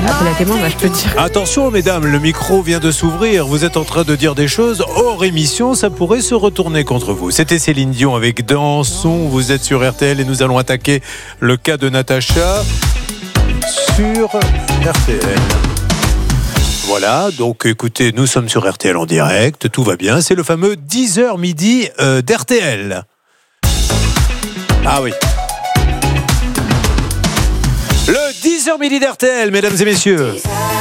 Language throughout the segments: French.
appel à témoin, je peux te dire. Attention mesdames, le micro vient de s'ouvrir. Vous êtes en train de dire des choses hors émission, ça pourrait se retourner contre vous. C'était Céline Dion avec Dansons. Vous êtes sur RTL et nous allons attaquer le cas de Natacha sur RTL. Voilà, donc écoutez, nous sommes sur RTL en direct, tout va bien. C'est le fameux 10h midi d'RTL. Ah oui. Le 10h midi d'RTL, mesdames et messieurs.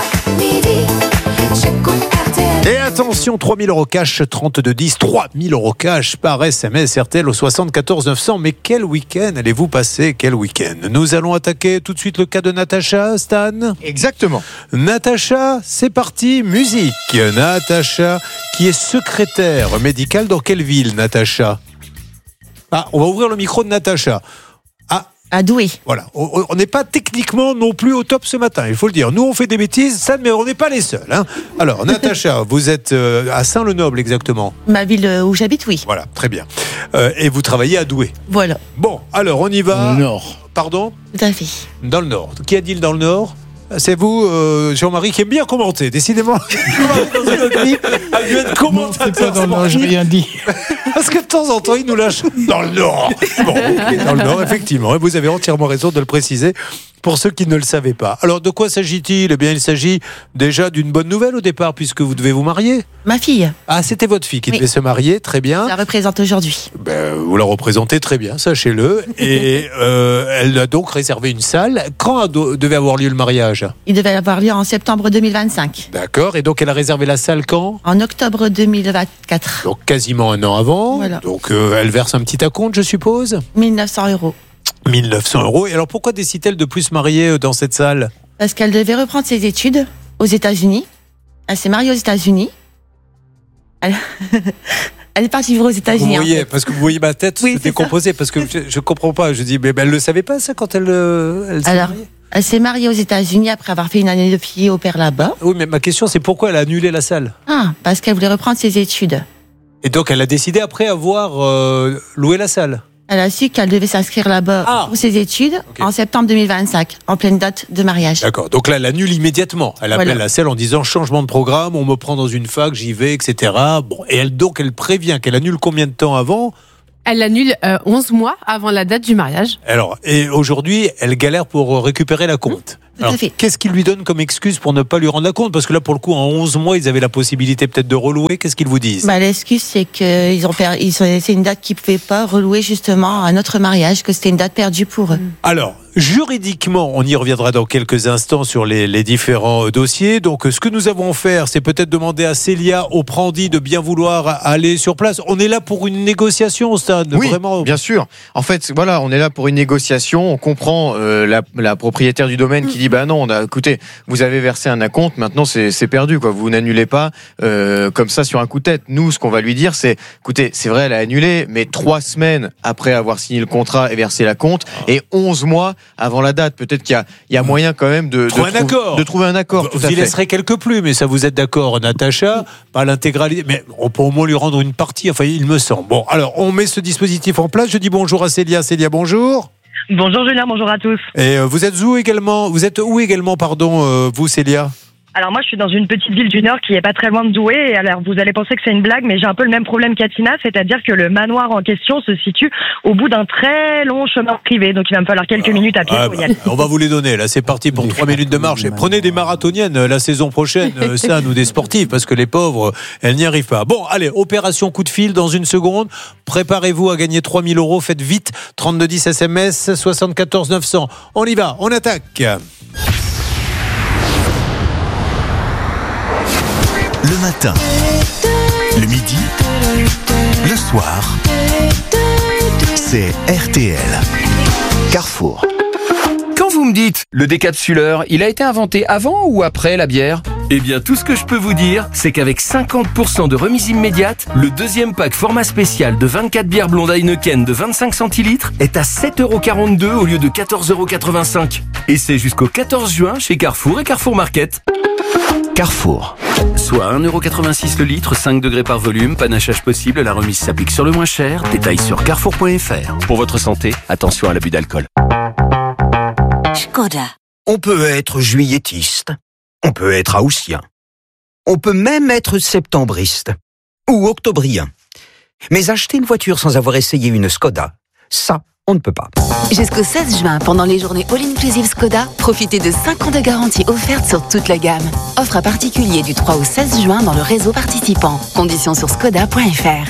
Et attention, 3 000 € cash, 3210, 3 000 € cash par SMS RTL au 74 900. Mais quel week-end allez-vous passer? Quel week-end? Nous allons attaquer tout de suite le cas de Natacha, Stan. Exactement. Natacha, c'est parti, musique. Natacha, qui est secrétaire médicale dans quelle ville, Natacha? Ah, on va ouvrir le micro de Natacha. À Douai. Voilà, on n'est pas techniquement non plus au top ce matin, il faut le dire. Nous, on fait des bêtises, ça, mais on n'est pas les seuls. Hein. Alors, Natacha, vous êtes à Saint-Lenoble exactement. Ma ville où j'habite, oui. Voilà, très bien. Et vous travaillez à Douai. Voilà. Bon, alors on y va. Dans le Nord. Pardon ? Tout à fait. Dans le Nord. Qui a dit dans le Nord ? C'est vous, Jean-Marie, qui aime bien commenter, décidément. Dans une autre vie, a dû être commentateur. Non, c'est pas dans le Nord, j'ai rien dit. Parce que de temps en temps, il nous lâche dans le Nord. Bon, okay, dans le Nord, effectivement. Et vous avez entièrement raison de le préciser pour ceux qui ne le savaient pas. Alors, de quoi s'agit-il ? Eh bien, il s'agit déjà d'une bonne nouvelle au départ, puisque vous devez vous marier. Ma fille. Ah, c'était votre fille qui Oui. devait se marier, très bien. Je la représente aujourd'hui. Ben, vous la représentez très bien, sachez-le. Et elle a donc réservé une salle. Quand devait avoir lieu le mariage ? Il devait avoir lieu en septembre 2025. D'accord. Et donc, elle a réservé la salle quand ? En octobre 2024. Donc, quasiment un an avant. Voilà. Donc, elle verse un petit acompte, je suppose ? 1 900 €. 1 900 €. Et alors, pourquoi décide-t-elle de plus se marier dans cette salle ? Parce qu'elle devait reprendre ses études aux États-Unis. Elle s'est mariée aux États-Unis. Elle est partie vivre aux Vous États-Unis. voyez, parce que vous voyez ma tête Oui, se c'est décomposer, parce que je comprends pas. Je dis, mais elle le savait pas ça quand elle s'est Alors, mariée ? elle s'est mariée aux États-Unis après avoir fait une année de pied au père là-bas. Oui, mais ma question, c'est pourquoi elle a annulé la salle ? Ah, parce qu'elle voulait reprendre ses études. Et donc, elle a décidé après avoir loué la salle. Elle a su qu'elle devait s'inscrire là-bas pour ses études en septembre 2025, en pleine date de mariage. D'accord. Donc là, elle annule immédiatement. Elle appelle la salle en disant changement de programme, on me prend dans une fac, j'y vais, etc. Bon, et elle prévient qu'elle annule combien de temps avant ? Elle annule 11 mois avant la date du mariage. Alors, et aujourd'hui, elle galère pour récupérer la compte. Alors, qu'est-ce qu'ils lui donnent comme excuse pour ne pas lui rendre la compte ? Parce que là, pour le coup, en 11 mois, ils avaient la possibilité peut-être de relouer. Qu'est-ce qu'ils vous disent ? L'excuse, c'est que c'est une date qu'ils ne pouvaient pas relouer justement à notre mariage, que c'était une date perdue pour eux. Alors, juridiquement, on y reviendra dans quelques instants sur les différents dossiers. Donc, ce que nous avons à faire, c'est peut-être demander à Célia Oprandi de bien vouloir aller sur place. On est là pour une négociation, Stan. Oui, vraiment. bien sûr. En fait, voilà, on est là pour une négociation. On comprend la propriétaire du domaine qui dit bah non, écoutez, vous avez versé un acompte, maintenant c'est perdu, quoi. Vous n'annulez pas comme ça sur un coup de tête. Nous, ce qu'on va lui dire, c'est écoutez, c'est vrai, elle a annulé, mais 3 semaines après avoir signé le contrat et versé l'acompte, et 11 mois avant la date, peut-être qu'il y a moyen quand même de trouver un accord. Vous y laisserez quelques plumes, mais ça vous êtes d'accord, Natacha ? Pas l'intégralité, mais on peut au moins lui rendre une partie, enfin il me semble. Bon, alors on met ce dispositif en place. Je dis bonjour à Célia. Célia, bonjour. Bonjour Julien, bonjour à tous. Et vous êtes où également, vous Célia ? Alors moi je suis dans une petite ville du Nord qui est pas très loin de Douai, et alors vous allez penser que c'est une blague, mais j'ai un peu le même problème qu'Atina, c'est-à-dire que le manoir en question se situe au bout d'un très long chemin privé, donc il va me falloir quelques minutes à pied pour y aller. On va vous les donner, là c'est parti pour 3 minutes de marche. Et prenez des marathoniennes la saison prochaine, ça nous des sportifs, parce que les pauvres, elles n'y arrivent pas. Bon, allez, opération coup de fil dans une seconde. Préparez-vous à gagner 3 000 €, faites vite, 3210 SMS, 74 900. On y va, on attaque. Le matin, le midi, le soir, c'est RTL. Carrefour. Quand vous me dites le décapsuleur, il a été inventé avant ou après la bière ? Eh bien, tout ce que je peux vous dire, c'est qu'avec 50% de remise immédiate, le deuxième pack format spécial de 24 bières blondes Heineken de 25 centilitres est à 7,42 € au lieu de 14,85 €. Et c'est jusqu'au 14 juin chez Carrefour et Carrefour Market. Carrefour. Soit 1,86 € le litre, 5 degrés par volume, panachage possible, la remise s'applique sur le moins cher. Détails sur carrefour.fr. Pour votre santé, attention à l'abus d'alcool. Škoda. On peut être juilletiste, on peut être haussien, on peut même être septembriste ou octobrien. Mais acheter une voiture sans avoir essayé une Skoda, ça, on ne peut pas. Jusqu'au 16 juin, pendant les journées All-Inclusive Skoda, profitez de 5 ans de garantie offerte sur toute la gamme. Offre à particulier du 3 au 16 juin dans le réseau participant. Conditions sur skoda.fr.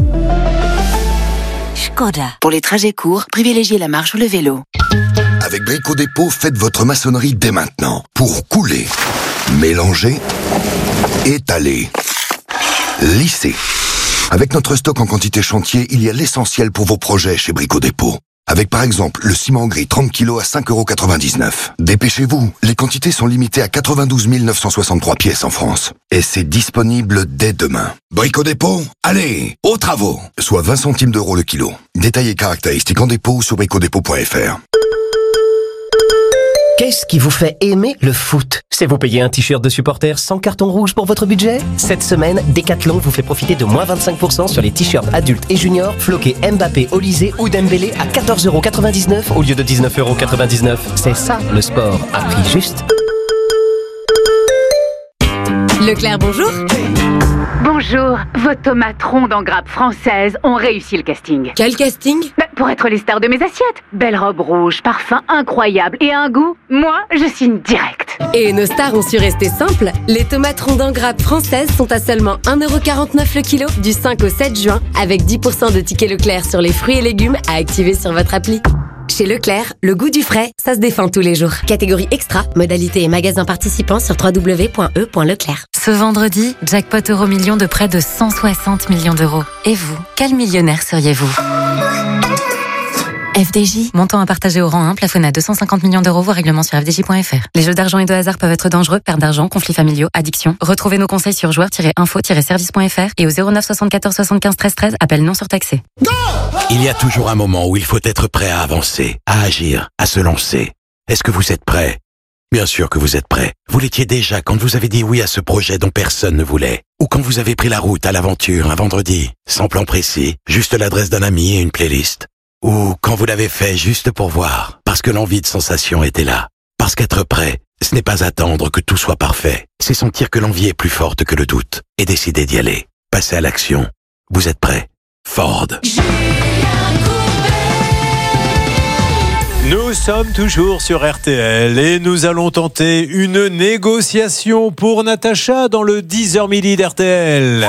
Skoda. Pour les trajets courts, privilégiez la marche ou le vélo. Avec Brico Dépôt, faites votre maçonnerie dès maintenant. Pour couler, mélanger, étaler, lisser. Avec notre stock en quantité chantier, il y a l'essentiel pour vos projets chez Brico Dépôt. Avec par exemple le ciment gris 30 kg à 5,99 €. Dépêchez-vous, les quantités sont limitées à 92 963 pièces en France. Et c'est disponible dès demain. Brico Dépôt, allez, aux travaux. Soit 20 centimes d'euros le kilo. Détails et caractéristiques en dépôt ou sur bricodépôt.fr. Qu'est-ce qui vous fait aimer le foot? C'est vous payer un t-shirt de supporter sans carton rouge pour votre budget? Cette semaine, Decathlon vous fait profiter de moins 25% sur les t-shirts adultes et juniors floqués Mbappé, Olysée ou Dembélé à 14,99 € au lieu de 19,99 €. C'est ça le sport à prix juste. Leclerc, bonjour. Bonjour, vos tomates rondes en grappe française ont réussi le casting. Quel casting? Pour être les stars de mes assiettes. Belle robe rouge, parfum incroyable et un goût, moi, je signe direct. Et nos stars ont su rester simples. Les tomates rondes en grappe françaises sont à seulement 1,49 € le kilo du 5 au 7 juin avec 10% de tickets Leclerc sur les fruits et légumes à activer sur votre appli. Chez Leclerc, le goût du frais, ça se défend tous les jours. Catégorie extra, modalité et magasin participants sur www.e.leclerc. Ce vendredi, jackpot euro-million de près de 160 millions d'euros. Et vous, quel millionnaire seriez-vous ? FDJ, montant à partager au rang 1, plafonné à 250 millions d'euros, voire règlement sur fdj.fr. Les jeux d'argent et de hasard peuvent être dangereux, perte d'argent, conflits familiaux, addiction. Retrouvez nos conseils sur joueurs-info-service.fr et au 09 74 75 13 13, appel non surtaxé. Il y a toujours un moment où il faut être prêt à avancer, à agir, à se lancer. Est-ce que vous êtes prêt ? Bien sûr que vous êtes prêt. Vous l'étiez déjà quand vous avez dit oui à ce projet dont personne ne voulait. Ou quand vous avez pris la route à l'aventure un vendredi, sans plan précis, juste l'adresse d'un ami et une playlist. Ou quand vous l'avez fait juste pour voir, parce que l'envie de sensation était là. Parce qu'être prêt, ce n'est pas attendre que tout soit parfait. C'est sentir que l'envie est plus forte que le doute et décider d'y aller. Passer à l'action. Vous êtes prêt ? Ford. Nous sommes toujours sur RTL et nous allons tenter une négociation pour Natacha dans le 10h midi d'RTL.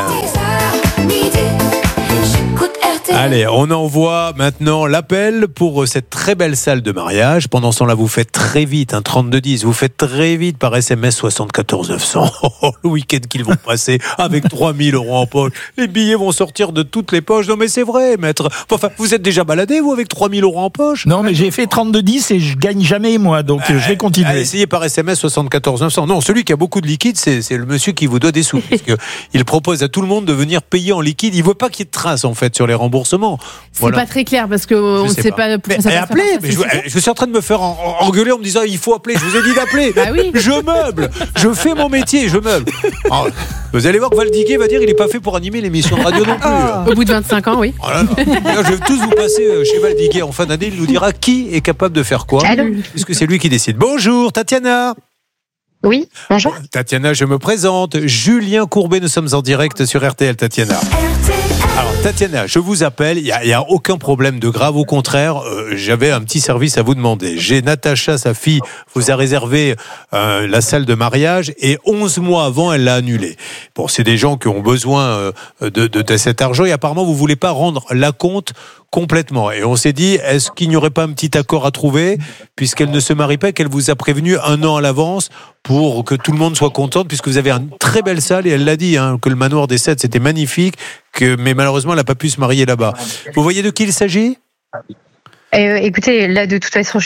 Allez, on envoie maintenant l'appel pour cette très belle salle de mariage. Pendant ce temps-là, vous faites très vite, 3210, vous faites très vite par SMS 74 900. Le week-end qu'ils vont passer avec 3000 € en poche. Les billets vont sortir de toutes les poches. Non mais c'est vrai, maître. Enfin, vous êtes déjà baladé, vous, avec 3000 € en poche? Non, mais j'ai fait 3210 et je gagne jamais, moi. Donc, je vais continuer. Allez, essayez par SMS 74 900. Non, celui qui a beaucoup de liquide, c'est le monsieur qui vous doit des sous. Parce que il propose à tout le monde de venir payer en liquide. Il veut pas qu'il y ait de traces, en fait, sur les remboursements. C'est pas très clair parce qu'on ne sait pas pour ça. Appelez, je suis en train de me faire engueuler en me disant il faut appeler. Je vous ai dit d'appeler. Bah oui. Je meuble. Je fais mon métier. Je meuble. Alors, vous allez voir que Valdiguier va dire il n'est pas fait pour animer l'émission de radio non plus. Au bout de 25 ans, oui. Oh là là. Je vais tous vous passer chez Valdiguier en fin d'année. Il nous dira qui est capable de faire quoi. Puisque c'est lui qui décide. Bonjour, Tatiana. Oui, bonjour. Tatiana, je me présente. Julien Courbet, nous sommes en direct sur RTL, Tatiana. Alors, Tatiana, je vous appelle, il n'y a aucun problème de grave, au contraire, j'avais un petit service à vous demander. J'ai Natacha, sa fille, vous a réservé la salle de mariage et 11 mois avant, elle l'a annulé. Bon, c'est des gens qui ont besoin de cet argent et apparemment, vous ne voulez pas rendre l'acompte complètement. Et on s'est dit, est-ce qu'il n'y aurait pas un petit accord à trouver, puisqu'elle ne se marie pas, qu'elle vous a prévenu 1 an à l'avance pour que tout le monde soit content, puisque vous avez une très belle salle, et elle l'a dit, que le manoir des 7, c'était magnifique, mais malheureusement, elle n'a pas pu se marier là-bas. Vous voyez de qui il s'agit ? Écoutez, là de toute façon, je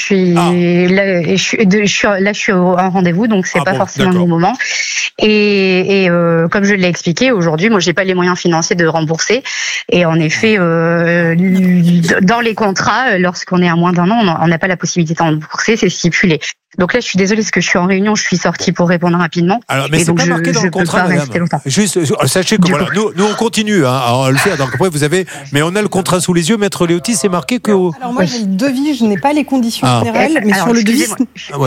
suis au rendez-vous, donc c'est pas forcément le bon moment. Et comme je l'ai expliqué aujourd'hui, moi j'ai pas les moyens financiers de rembourser. Et en effet, dans les contrats, lorsqu'on est à moins d'1 an, on n'a pas la possibilité de rembourser, c'est stipulé. Donc là, je suis désolée parce que je suis en réunion, je suis sortie pour répondre rapidement. Alors, mais c'est pas marqué dans le contrat, madame. Juste, sachez que voilà, nous on continue à le faire. Donc après, vous avez, mais on a le contrat sous les yeux, Maître Léotis, c'est marqué que. Alors moi, j'ai le devis, je n'ai pas les conditions générales, mais sur le devis.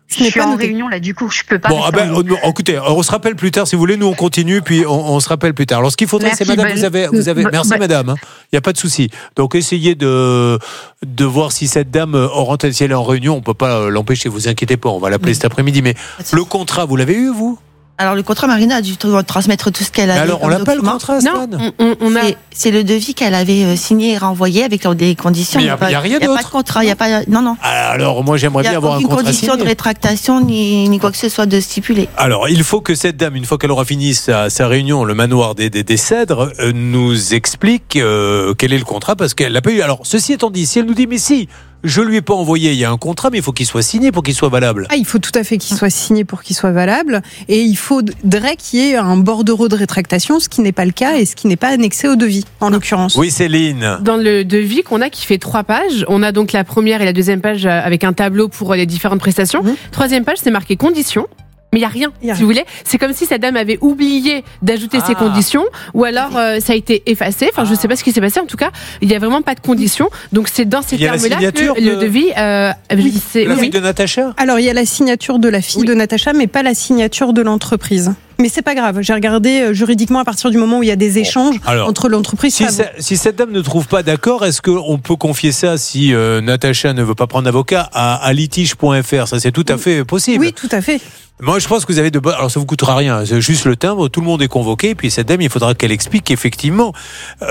Je suis en réunion là, du coup, je peux pas. Bon, écoutez, on se rappelle plus tard si vous voulez. Nous, on continue, puis on se rappelle plus tard. Alors, ce qu'il faudrait, c'est madame, vous avez, merci madame. Il n'y a pas de souci. Donc, essayez de voir si cette dame, si elle est en réunion, on peut pas l'empêcher. Vous inquiétez pas, on va l'appeler cet après-midi. Mais le contrat, vous l'avez eu, vous? Alors, le contrat, Marina a dû transmettre tout ce qu'elle avait. Alors, on n'a pas le contrat, Stan? Non, c'est le devis qu'elle avait signé et renvoyé avec des conditions. Mais il n'y a rien d'autre. Il n'y a pas de contrat, il n'y a pas. Non. Alors, moi, j'aimerais bien avoir un contrat signé. Il n'y a aucune condition de rétractation ni quoi que ce soit de stipulé. Alors, il faut que cette dame, une fois qu'elle aura fini sa réunion, le manoir des Cèdres, nous explique quel est le contrat, parce qu'elle l'a pas eu. Alors, ceci étant dit, si elle nous dit, mais si, je lui ai pas envoyé, il y a un contrat, mais il faut qu'il soit signé pour qu'il soit valable. Il faut tout à fait qu'il soit signé pour qu'il soit valable, et il faudrait qu'il y ait un bordereau de rétractation, ce qui n'est pas le cas et ce qui n'est pas annexé au devis, en l'occurrence. Oui, Céline. Dans le devis qu'on a, qui fait 3 pages, on a donc la première et la deuxième page avec un tableau pour les différentes prestations. Troisième page, c'est marqué conditions. Mais il n'y a rien, si vous voulez. C'est comme si cette dame avait oublié d'ajouter ses conditions, ou alors ça a été effacé. Enfin, je ne sais pas ce qui s'est passé. En tout cas, il n'y a vraiment pas de conditions. Donc, c'est dans ces termes-là que le devis... La fille de Natacha ? Alors, il y a la signature de la fille de Natacha, mais pas la signature de l'entreprise. Mais c'est pas grave. J'ai regardé juridiquement à partir du moment où il y a des échanges entre l'entreprise. Si cette dame ne trouve pas d'accord, est-ce qu'on peut confier ça, si Natacha ne veut pas prendre d'avocat, à litige.fr? Ça, c'est tout à fait possible. Oui, tout à fait. Moi, je pense que vous avez alors ça vous coûtera rien. C'est juste le timbre. Tout le monde est convoqué. Puis cette dame, il faudra qu'elle explique qu'effectivement,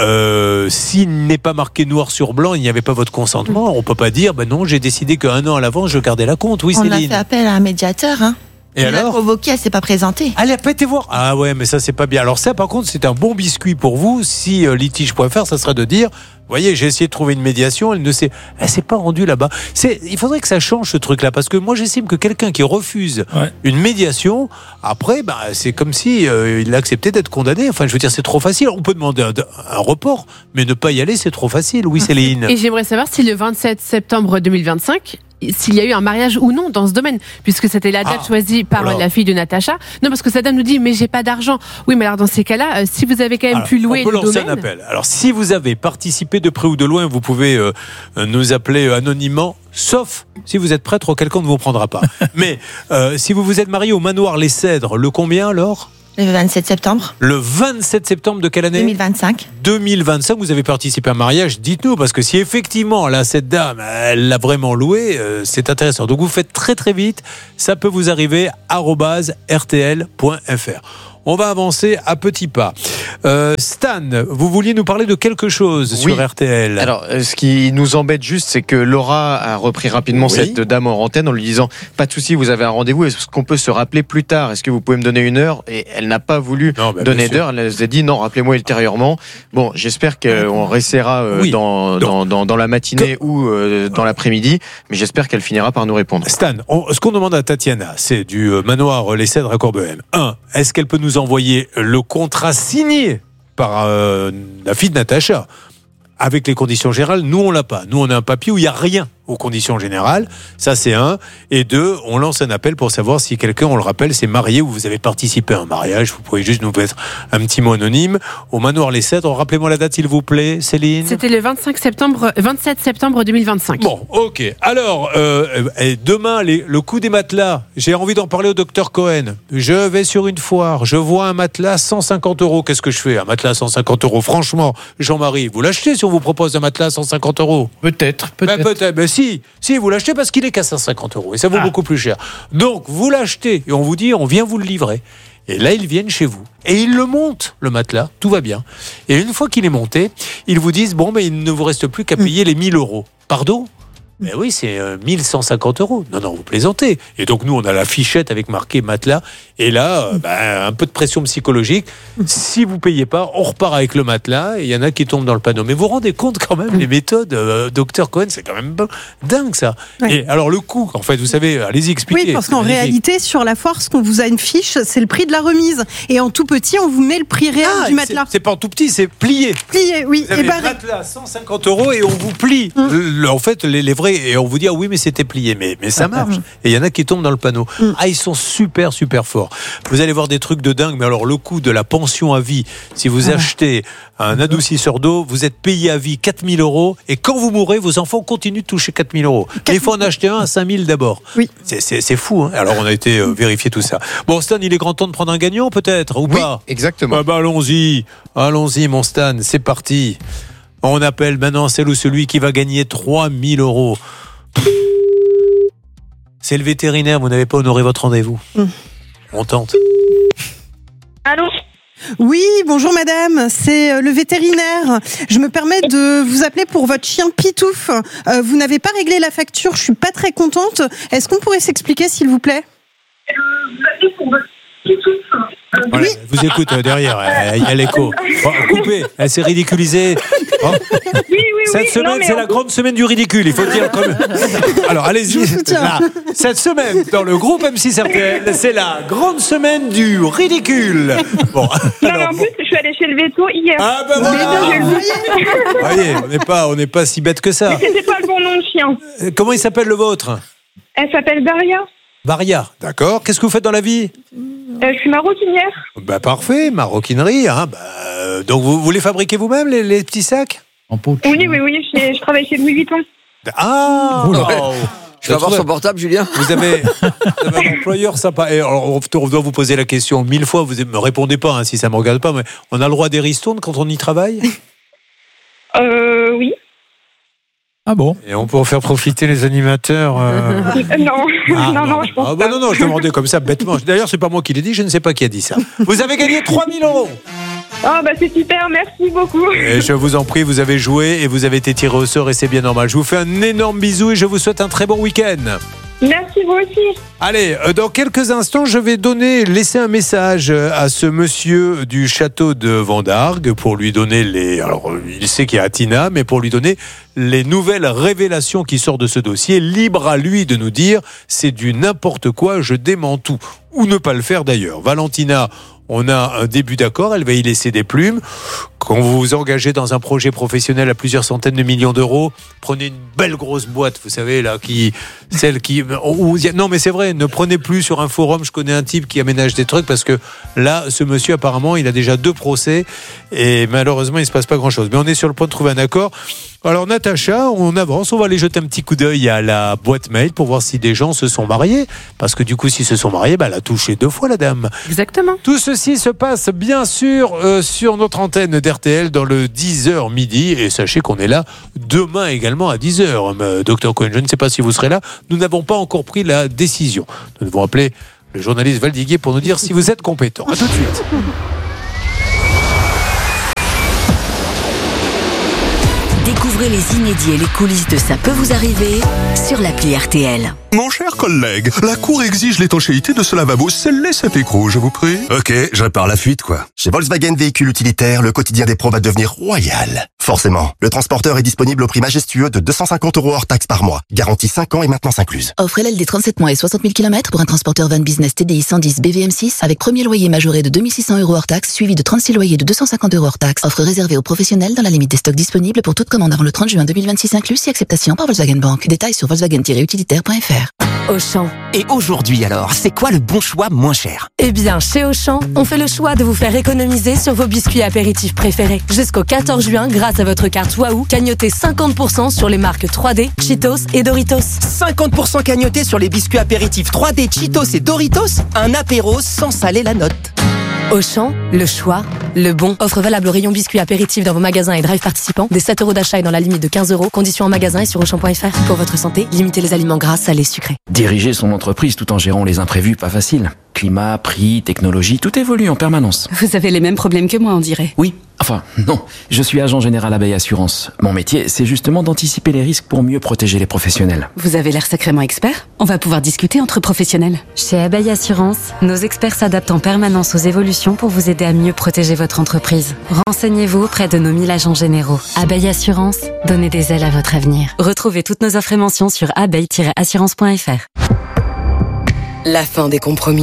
s'il n'est pas marqué noir sur blanc, il n'y avait pas votre consentement. On peut pas dire, non, j'ai décidé qu'un an à l'avance, je gardais la compte. Oui, Céline. On a fait appel à un médiateur, Et elle l'a convoquée, elle s'est pas présentée. Elle a pas été voir. Ah ouais, mais ça, c'est pas bien. Alors ça, par contre, c'est un bon biscuit pour vous. Si litige.fr, ça serait de dire, voyez, j'ai essayé de trouver une médiation, elle s'est pas rendue là-bas. Il faudrait que ça change ce truc-là, parce que moi, j'estime que quelqu'un qui refuse une médiation, après, c'est comme si il acceptait d'être condamné. Enfin, je veux dire, c'est trop facile. On peut demander un report, mais ne pas y aller, c'est trop facile. Oui, Céline. Et j'aimerais savoir si le 27 septembre 2025, s'il y a eu un mariage ou non dans ce domaine, puisque c'était la date choisie par la fille de Natacha. Non, parce que sa dame nous dit, mais j'ai pas d'argent. Oui, mais alors dans ces cas-là, si vous avez quand même pu louer le domaine... On peut lancer un appel. Alors, si vous avez participé de près ou de loin, vous pouvez nous appeler anonymement, sauf si vous êtes prêtre, quelqu'un ne vous prendra pas. Mais si vous vous êtes marié au manoir Les Cèdres, le combien alors ? Le 27 septembre. Le 27 septembre de quelle année ? 2025. 2025, vous avez participé à un mariage, dites-nous, parce que si effectivement, là, cette dame, elle l'a vraiment loué, c'est intéressant. Donc vous faites très très vite, ça peut vous arriver, @rtl.fr. On va avancer à petits pas. Stan, vous vouliez nous parler de quelque chose sur RTL. Alors, ce qui nous embête juste, c'est que Laura a repris rapidement cette dame en antenne en lui disant « Pas de souci, vous avez un rendez-vous, est-ce qu'on peut se rappeler plus tard ? Est-ce que vous pouvez me donner une heure ?» Et elle n'a pas voulu donner d'heure, elle nous a dit « Non, rappelez-moi ultérieurement. » Bon, j'espère qu'on réessayera dans la matinée ou dans l'après-midi, mais j'espère qu'elle finira par nous répondre. Stan, ce qu'on demande à Tatiana, c'est du manoir Les Cèdres à Corbeham. Est-ce qu'elle peut nous envoyer le contrat signé par la fille de Natacha avec les conditions générales? Nous, on l'a pas. Nous, on a un papier où il n'y a rien aux conditions générales. Ça, c'est 1. Et 2, on lance un appel pour savoir si quelqu'un, on le rappelle, s'est marié ou vous avez participé à un mariage. Vous pouvez juste nous mettre un petit mot anonyme. Au manoir Les Cèdres, rappelez-moi la date, s'il vous plaît, Céline. C'était le 27 septembre 2025. Bon, ok. Alors, demain, le coût des matelas, j'ai envie d'en parler au docteur Cohen. Je vais sur une foire, je vois un matelas 150 €. Qu'est-ce que je fais? Un matelas 150 €. Franchement, Jean-Marie, vous l'achetez si on vous propose un matelas 150 €? Peut-être. Si, vous l'achetez parce qu'il est qu'à 150 € et ça vaut beaucoup plus cher. Donc, vous l'achetez et on vous dit, on vient vous le livrer. Et là, ils viennent chez vous. Et ils le montent, le matelas. Tout va bien. Et une fois qu'il est monté, ils vous disent, il ne vous reste plus qu'à payer les 1 000 €. Pardon ? Mais oui, c'est 1 150 €. Non, vous plaisantez. Et donc, nous, on a la fichette avec marqué matelas. Et là, un peu de pression psychologique. Si vous payez pas, on repart avec le matelas. Et il y en a qui tombent dans le panneau. Mais vous vous rendez compte quand même, les méthodes, Dr Cohen, c'est quand même dingue, ça. Ouais. Et alors, le coût, en fait, vous savez, allez-y expliquer. Oui, parce qu'en réalité, sur la foire, ce qu'on vous a une fiche, c'est le prix de la remise. Et en tout petit, on vous met le prix réel du matelas. C'est pas en tout petit, c'est plié. Plié, oui. Vous avez le matelas 150 € et on vous plie. En fait, les vrais vrai, et on vous dit, ah oui, mais c'était plié. Mais ça marche. Et il y en a qui tombent dans le panneau. Ah, ils sont super, super forts. Vous allez voir des trucs de dingue, mais alors le coût de la pension à vie, si vous achetez un adoucisseur d'eau, vous êtes payé à vie 4 000 €, et quand vous mourrez, vos enfants continuent de toucher 4 000 €. Mais il faut en acheter un à 5 000 d'abord. Oui. C'est fou, hein. Alors on a été vérifier tout ça. Bon, Stan, il est grand temps de prendre un gagnant, peut-être, ou pas? Exactement. Allons-y, mon Stan, c'est parti. On appelle maintenant celle ou celui qui va gagner 3 000 €. C'est le vétérinaire, vous n'avez pas honoré votre rendez-vous. On tente. Allô ? Oui, bonjour madame, c'est le vétérinaire. Je me permets de vous appeler pour votre chien Pitouf. Vous n'avez pas réglé la facture, je suis pas très contente. Est-ce qu'on pourrait s'expliquer, s'il vous plaît ? Vous appelez pour votre Pitouf. Voilà, elle vous écoute derrière, il y a l'écho. Bon, coupez, elle s'est ridiculisée. Oh. Oui. Cette semaine, c'est la grande semaine du ridicule, il faut le dire. Alors, allez-y. Cette semaine, dans le groupe M6 RTL, c'est la grande semaine du ridicule. Bon, non, mais en plus, je suis allée chez le veto hier. Ah ben voilà. Vous voyez, on n'est pas si bête que ça. Mais c'était pas le bon nom de chien. Comment il s'appelle le vôtre? Elle s'appelle Daria. Varia, d'accord. Qu'est-ce que vous faites dans la vie? Je suis maroquinière. Bah parfait, maroquinerie. Hein. Donc vous les fabriquez vous-même, les petits sacs? Oui, je travaille chez Louis Vuitton. Ah Je vais avoir son portable, Julien. Vous avez un employeur sympa. Et alors, on doit vous poser la question 1000 fois, vous ne me répondez pas hein, si ça ne me regarde pas, mais on a le droit des ristournes quand on y travaille? Oui. Ah bon? Et on peut en faire profiter les animateurs Non, je pense pas. Non, je demandais comme ça bêtement. D'ailleurs, c'est pas moi qui l'ai dit, je ne sais pas qui a dit ça. Vous avez gagné 3 000 €. Oh bah c'est super, merci beaucoup. Et je vous en prie, vous avez joué et vous avez été tiré au sort et c'est bien normal. Je vous fais un énorme bisou et je vous souhaite un très bon week-end. Merci, vous aussi. Allez, dans quelques instants, je vais laisser un message à ce monsieur du château de Vendargues pour lui donner alors, il sait qu'il y a Atina, mais pour lui donner les nouvelles révélations qui sortent de ce dossier. Libre à lui de nous dire, c'est du n'importe quoi, je dément tout. Ou ne pas le faire d'ailleurs. Valentina, on a un début d'accord, elle va y laisser des plumes. Quand vous vous engagez dans un projet professionnel à plusieurs centaines de millions d'euros, prenez une belle grosse boîte, vous savez, là, non, mais c'est vrai, ne prenez plus sur un forum, je connais un type qui aménage des trucs, parce que là, ce monsieur, apparemment, il a déjà 2 procès, et malheureusement, il ne se passe pas grand-chose. Mais on est sur le point de trouver un accord. Alors, Natacha, on avance, on va aller jeter un petit coup d'œil à la boîte mail pour voir si des gens se sont mariés, parce que du coup, s'ils se sont mariés, elle a touché 2 fois, la dame. Exactement. Tout ceci se passe, bien sûr, sur notre antenne d'RTL dans le 10h midi. Et sachez qu'on est là demain également à 10h. Dr Cohen, je ne sais pas si vous serez là. Nous n'avons pas encore pris la décision. Nous devons appeler le journaliste Valdiguier pour nous dire si vous êtes compétent. À tout de suite. Découvrez les inédits et les coulisses de Ça peut vous arriver sur l'appli RTL. Mon cher collègue, la cour exige l'étanchéité de ce lavabo. Scellez cet écrou, je vous prie. Ok, je répare la fuite, quoi. Chez Volkswagen Véhicules Utilitaires, le quotidien des pros va devenir royal. Forcément, le transporteur est disponible au prix majestueux de 250 € hors taxe par mois. Garantie 5 ans et maintenance incluse. Offre LLD 37 mois et 60 000 km pour un transporteur van business TDI 110 BVM6 avec premier loyer majoré de 2 600 € hors taxe suivi de 36 loyers de 250 € hors taxe. Offre réservée aux professionnels dans la limite des stocks disponibles pour toute commande avant le 30 juin 2026 inclus si acceptation par Volkswagen Bank. Détails sur volkswagen-utilitaire.fr. Auchan. Et aujourd'hui alors, c'est quoi le bon choix moins cher? Eh bien, chez Auchan, on fait le choix de vous faire économiser sur vos biscuits apéritifs préférés. Jusqu'au 14 juin, grâce à votre carte Waouh, cagnotez 50% sur les marques 3D, Cheetos et Doritos. 50% cagnoté sur les biscuits apéritifs 3D, Cheetos et Doritos? Un apéro sans saler la note. Auchan, le choix, le bon. Offre valable au rayon biscuits apéritifs dans vos magasins et drive participants. Des 7 € d'achat et dans la limite de 15 €. Conditions en magasin et sur Auchan.fr. Pour votre santé, limitez les aliments gras, salés, sucrés. Diriger son entreprise tout en gérant les imprévus, pas facile. Climat, prix, technologie, tout évolue en permanence. Vous avez les mêmes problèmes que moi, on dirait. Oui, enfin, non. Je suis agent général Abeille Assurance. Mon métier, c'est justement d'anticiper les risques pour mieux protéger les professionnels. Vous avez l'air sacrément expert. On va pouvoir discuter entre professionnels. Chez Abeille Assurance, nos experts s'adaptent en permanence aux évolutions pour vous aider à mieux protéger votre entreprise. Renseignez-vous auprès de nos 1000 agents généraux. Abeille Assurance, donnez des ailes à votre avenir. Retrouvez toutes nos offres et mentions sur abeille-assurance.fr. La fin des compromis.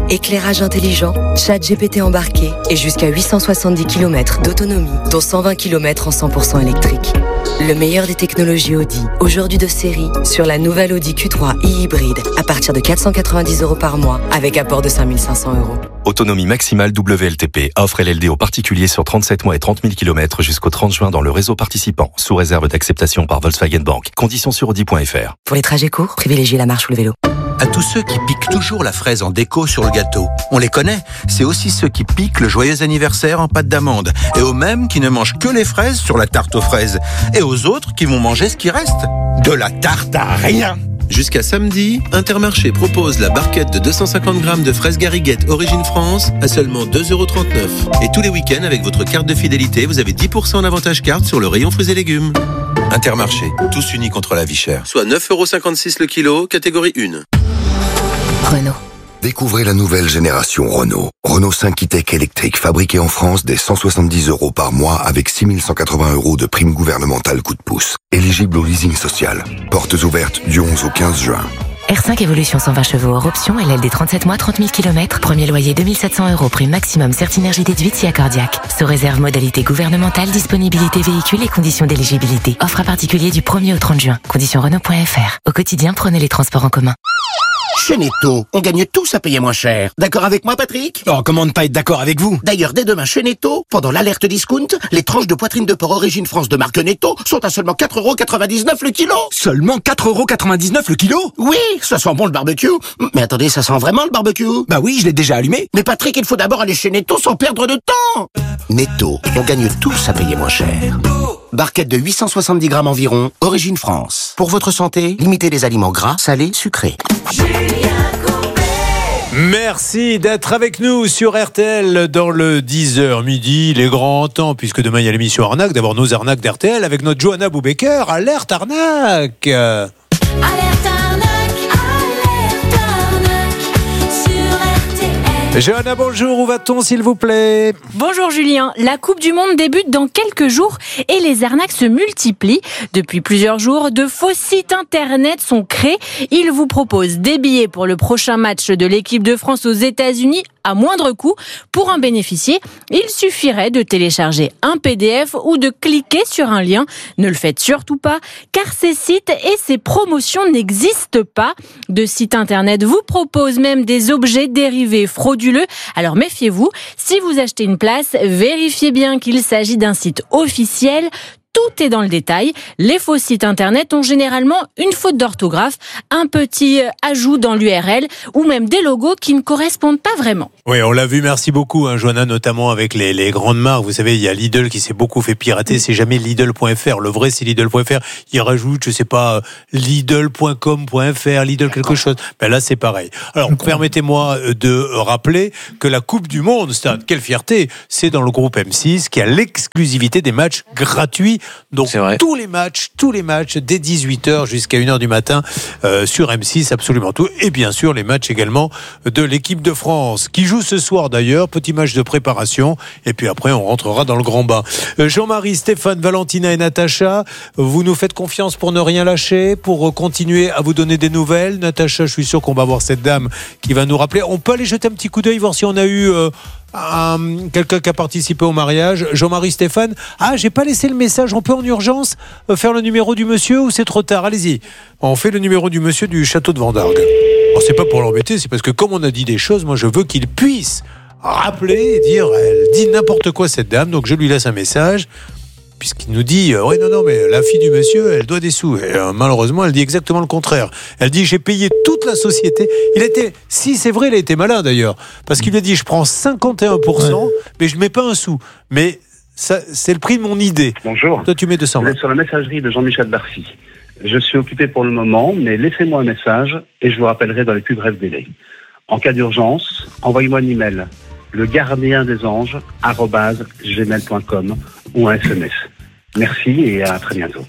Éclairage intelligent, chat GPT embarqué et jusqu'à 870 km d'autonomie, dont 120 km en 100% électrique. Le meilleur des technologies Audi, aujourd'hui de série, sur la nouvelle Audi Q3 e-hybride, à partir de 490 € par mois, avec apport de 5 500 €. Autonomie maximale WLTP. Offre LLD aux particuliers sur 37 mois et 30 000 km jusqu'au 30 juin dans le réseau participant, sous réserve d'acceptation par Volkswagen Bank. Conditions sur Audi.fr. Pour les trajets courts, privilégiez la marche ou le vélo. À tous ceux qui piquent toujours la fraise en déco sur le gâteau. On les connaît, c'est aussi ceux qui piquent le joyeux anniversaire en pâte d'amande. Et aux mêmes qui ne mangent que les fraises sur la tarte aux fraises. Et aux autres qui vont manger ce qui reste. De la tarte à rien. Jusqu'à samedi, Intermarché propose la barquette de 250 grammes de fraises Garriguette Origine France à seulement 2,39 €. Et tous les week-ends, avec votre carte de fidélité, vous avez 10% d'avantage carte sur le rayon fruits et légumes. Intermarché, tous unis contre la vie chère. Soit 9,56 € le kilo, catégorie 1. Renault. Découvrez la nouvelle génération Renault. Renault 5 e-Tech électrique fabriqué en France dès 170 € par mois avec 6 180 € de prime gouvernementale coup de pouce. Éligible au leasing social. Portes ouvertes du 11 au 15 juin. R5 Evolution 120 chevaux hors option, LLD 37 mois, 30 000 km, premier loyer 2 700 €, prime maximum Certinergie déduite si accordiaque. Sous réserve modalité gouvernementale, disponibilité véhicule et conditions d'éligibilité. Offre à particulier du 1er au 30 juin. Conditions Renault.fr. Au quotidien, prenez les transports en commun. Chez Netto, on gagne tous à payer moins cher. D'accord avec moi, Patrick? Oh, comment ne pas être d'accord avec vous? D'ailleurs, dès demain chez Netto, pendant l'alerte discount, les tranches de poitrine de porc Origine France de marque Netto sont à seulement 4,99 € le kilo. Seulement 4,99 € le kilo? Oui, ça sent bon le barbecue. Mais attendez, ça sent vraiment le barbecue? Bah oui, je l'ai déjà allumé. Mais Patrick, il faut d'abord aller chez Netto sans perdre de temps. Netto, on gagne tous à payer moins cher. Barquette de 870 grammes environ, Origine France. Pour votre santé, limitez les aliments gras, salés, sucrés. Merci d'être avec nous sur RTL dans le 10h midi, les grands temps, puisque demain il y a l'émission Arnaque, d'abord nos arnaques d'RTL avec notre Johanna Boubaker. Alerte Arnaque! Alerte arnaque, sur RTL. Johanna, bonjour, où va-t-on s'il vous plaît? Bonjour Julien, la Coupe du Monde débute dans quelques jours et les arnaques se multiplient. Depuis plusieurs jours, de faux sites internet sont créés. Ils vous proposent des billets pour le prochain match de l'équipe de France aux États-Unis à moindre coût. Pour en bénéficier, il suffirait de télécharger un PDF ou de cliquer sur un lien. Ne le faites surtout pas, car ces sites et ces promotions n'existent pas. De sites internet vous proposent même des objets dérivés frauduleux. Alors méfiez-vous, si vous achetez une place, vérifiez bien qu'il s'agit d'un site officiel. Tout est dans le détail. Les faux sites internet ont généralement une faute d'orthographe, un petit ajout dans l'URL ou même des logos qui ne correspondent pas vraiment. Oui, on l'a vu, merci beaucoup, Johanna, notamment avec les grandes marques. Vous savez, il y a Lidl qui s'est beaucoup fait pirater. C'est jamais Lidl.fr. Le vrai, c'est Lidl.fr. Il rajoute, je sais pas, Lidl.com.fr, Lidl quelque chose. Ben là, c'est pareil. Alors, permettez-moi de rappeler que la Coupe du Monde, quelle fierté, c'est dans le groupe M6 qui a l'exclusivité des matchs gratuits. Donc, tous les matchs dès 18h jusqu'à 1h du matin sur M6, absolument tout. Et bien sûr, les matchs également de l'équipe de France qui joue ce soir d'ailleurs, petit match de préparation, et puis après on rentrera dans le grand bain. Jean-Marie, Stéphane, Valentina et Natacha, vous nous faites confiance pour ne rien lâcher, pour continuer à vous donner des nouvelles. Natacha, je suis sûr qu'on va voir cette dame qui va nous rappeler. On peut aller jeter un petit coup d'œil, voir si on a eu quelqu'un qui a participé au mariage. Jean-Marie, Stéphane, j'ai pas laissé le message, on peut en urgence faire le numéro du monsieur ou c'est trop tard? Allez-y, on fait le numéro du monsieur du château de Vendargue. Alors, c'est pas pour l'embêter, c'est parce que comme on a dit des choses, moi je veux qu'il puisse rappeler et dire, elle dit n'importe quoi cette dame, donc je lui laisse un message puisqu'il nous dit non mais la fille du monsieur elle doit des sous, et malheureusement elle dit exactement le contraire. Elle dit j'ai payé toute la société. C'est vrai, il a été malin d'ailleurs, parce qu'il lui a dit je prends 51% mais je mets pas un sou, mais ça, c'est le prix de mon idée. Bonjour. Toi tu mets 200. Vous êtes sur la messagerie de Jean-Michel Barcy. Je suis occupé pour le moment, mais laissez-moi un message et je vous rappellerai dans les plus brefs délais. En cas d'urgence, envoyez-moi un email, legardien-des-anges@gmail.com ou un SMS. Merci et à très bientôt.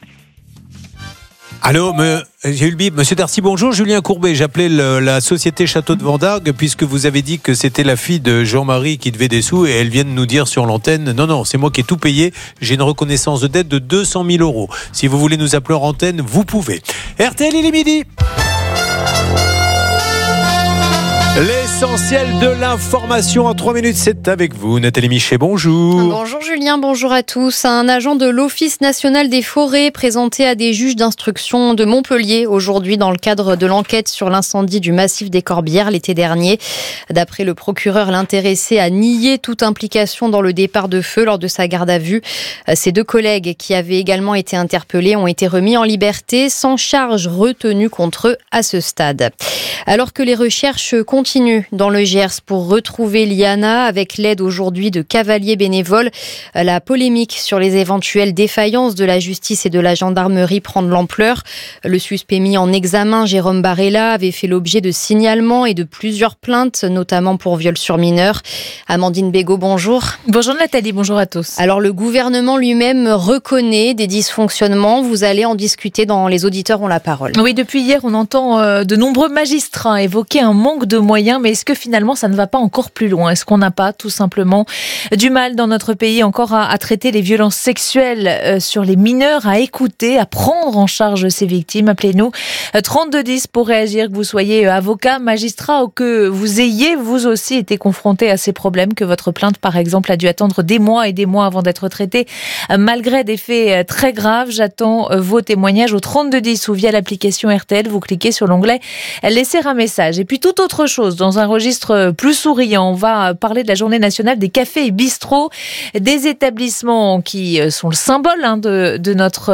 Allô, j'ai eu le bip. Monsieur Darcy, bonjour. Julien Courbet. J'appelais la société Château de Vendargue puisque vous avez dit que c'était la fille de Jean-Marie qui devait des sous et elle vient de nous dire sur l'antenne non, c'est moi qui ai tout payé. J'ai une reconnaissance de dette de 200 000 €. Si vous voulez nous appeler en antenne, vous pouvez. RTL, il est midi. Les L'essentiel de l'information en 3 minutes, c'est avec vous. Nathalie Michet, bonjour. Bonjour Julien, bonjour à tous. Un agent de l'Office national des forêts présenté à des juges d'instruction de Montpellier aujourd'hui dans le cadre de l'enquête sur l'incendie du massif des Corbières l'été dernier. D'après le procureur, l'intéressé a nié toute implication dans le départ de feu lors de sa garde à vue. Ses 2 collègues qui avaient également été interpellés ont été remis en liberté sans charge retenue contre eux à ce stade. Alors que les recherches continuent dans le Gers pour retrouver Liana avec l'aide aujourd'hui de cavaliers bénévoles, la polémique sur les éventuelles défaillances de la justice et de la gendarmerie prend de l'ampleur. Le suspect mis en examen, Jérôme Barella, avait fait l'objet de signalements et de plusieurs plaintes, notamment pour viol sur mineur. Amandine Bégaud, bonjour. Bonjour Nathalie, bonjour à tous. Alors le gouvernement lui-même reconnaît des dysfonctionnements. Vous allez en discuter dans Les auditeurs ont la parole. Oui, depuis hier, on entend de nombreux magistrats évoquer un manque de moyens, mais est-ce que finalement ça ne va pas encore plus loin ? Est-ce qu'on n'a pas tout simplement du mal dans notre pays encore à traiter les violences sexuelles sur les mineurs, à écouter, à prendre en charge ces victimes ? Appelez-nous 3210 pour réagir, que vous soyez avocat, magistrat ou que vous ayez vous aussi été confronté à ces problèmes, que votre plainte par exemple a dû attendre des mois et des mois avant d'être traitée malgré des faits très graves. J'attends vos témoignages au 3210 ou via l'application RTL. Vous cliquez sur l'onglet laisser un message. Et puis toute autre chose, dans un registre plus souriant, on va parler de la journée nationale des cafés et bistrots, des établissements qui sont le symbole de notre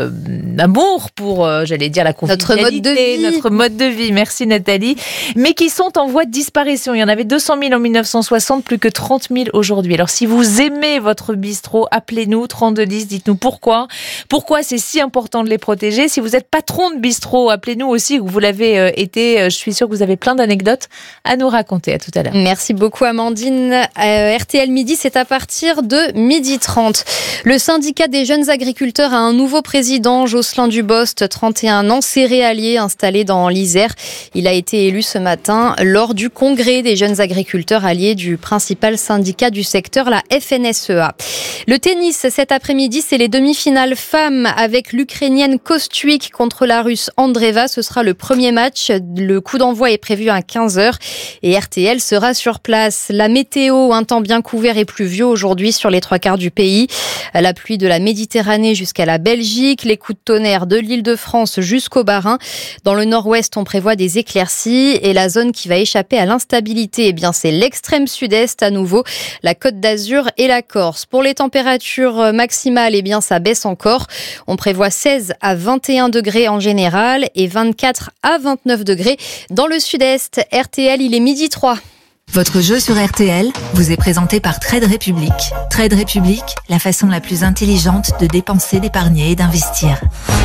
amour pour, j'allais dire, la convivialité, notre mode de vie. Merci Nathalie. Mais qui sont en voie de disparition. Il y en avait 200 000 en 1960, plus que 30 000 aujourd'hui. Alors si vous aimez votre bistrot, appelez-nous 3210, dites-nous pourquoi c'est si important de les protéger. Si vous êtes patron de bistrot, appelez-nous aussi, que vous l'avez été. Je suis sûre que vous avez plein d'anecdotes à nous raconter. À tout à l'heure. Merci beaucoup Amandine. RTL Midi, c'est à partir de 12h30. Le syndicat des jeunes agriculteurs a un nouveau président, Jocelyn Dubost, 31 ans, céréalier installé dans l'Isère. Il a été élu ce matin lors du congrès des jeunes agriculteurs alliés du principal syndicat du secteur, la FNSEA. Le tennis, cet après-midi, c'est les demi-finales femmes avec l'Ukrainienne Kostyuk contre la Russe Andreeva. Ce sera le premier match. Le coup d'envoi est prévu à 15h et RTL sera sur place. La météo, un temps bien couvert et pluvieux aujourd'hui sur les 3/4 du pays. La pluie de la Méditerranée jusqu'à la Belgique, les coups de tonnerre de l'Île-de-France jusqu'au Bas-Rhin. Dans le nord-ouest, on prévoit des éclaircies et la zone qui va échapper à l'instabilité, eh bien, c'est l'extrême sud-est à nouveau, la Côte d'Azur et la Corse. Pour les températures maximales, eh bien, ça baisse encore. On prévoit 16 à 21 degrés en général et 24 à 29 degrés dans le sud-est. RTL, il est 12h03. Votre jeu sur RTL vous est présenté par Trade Republic. Trade Republic, la façon la plus intelligente de dépenser, d'épargner et d'investir.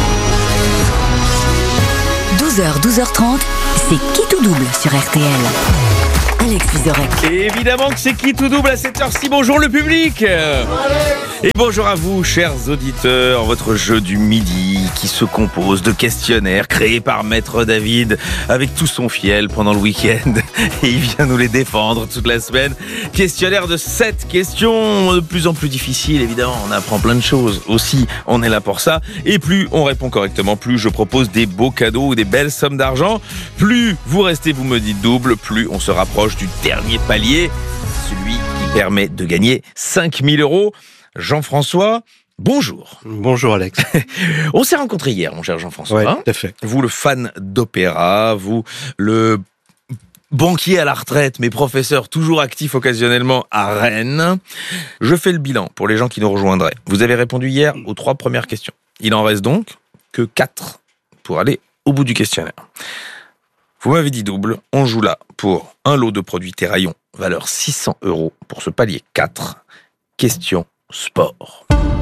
12h, 12h30, c'est qui tout double sur RTL. Alex Vizorek. Et évidemment que c'est qui tout double à cette heure-ci. Bonjour le public. Et bonjour à vous, chers auditeurs. Votre jeu du midi qui se compose de questionnaires créés par Maître David avec tout son fiel pendant le week-end. Et il vient nous les défendre toute la semaine. Questionnaire de 7 questions, de plus en plus difficiles. Évidemment, on apprend plein de choses aussi. On est là pour ça. Et plus on répond correctement, plus je propose des beaux cadeaux ou des belles sommes d'argent. Plus vous restez, vous me dites double, plus on se rapproche du dernier palier, celui qui permet de gagner 5 000 €. Jean-François, bonjour. Bonjour Alex. On s'est rencontrés hier, mon cher Jean-François. Oui, tout à fait. Vous, le fan d'opéra, vous, le banquier à la retraite, mais professeur toujours actif occasionnellement à Rennes. Je fais le bilan pour les gens qui nous rejoindraient. Vous avez répondu hier aux 3 premières questions. Il en reste donc que 4 pour aller au bout du questionnaire. Vous m'avez dit double, on joue là pour un lot de produits Terraillon, valeur 600 € pour ce palier 4. Question sport.